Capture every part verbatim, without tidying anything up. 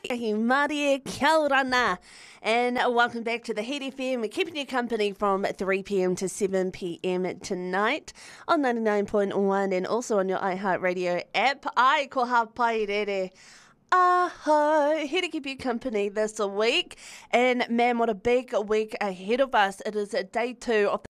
Hi, Maria, kia ora nā. And welcome back to the Heat F M. We're keeping you company from three p.m. to seven p.m. tonight on ninety-nine point one and also on your iHeartRadio app. Ai ko hapai rere. Aho, here to keep you company this week. And man, what a big week ahead of us. It is day two of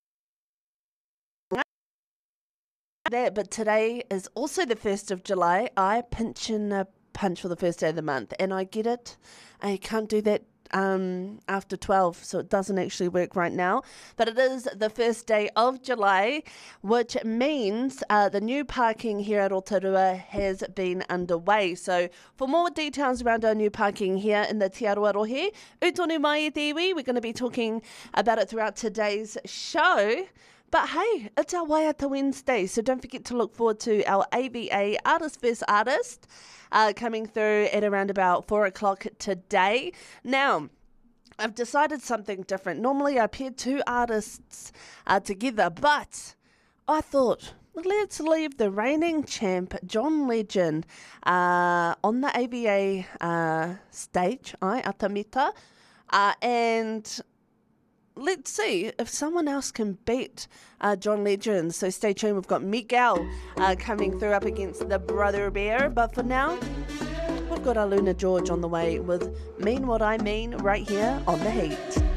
that, but today is also the first of July. I pinch in a punch for the first day of the month, and I get it. I can't do that um, after twelve, so it doesn't actually work right now. But it is the first day of July, which means uh, the new parking here at Rotorua has been underway. So for more details around our new parking here in the Te Aroarohe, utonu mai e te iwi, we're going to be talking about it throughout today's show. But hey, it's our Waiata Wednesday, so don't forget to look forward to our A V A Artist vs Artist uh, coming through at around about four o'clock today. Now, I've decided something different. Normally I pair two artists uh, together, but I thought, let's leave the reigning champ, John Legend, uh, on the A V A uh, stage, ai, Atamita, uh, and let's see if someone else can beat uh, John Legend. So stay tuned. We've got Miguel uh, coming through up against the Brother Bear. But for now, we've got our Luna George on the way with Mean What I Mean right here on The Heat.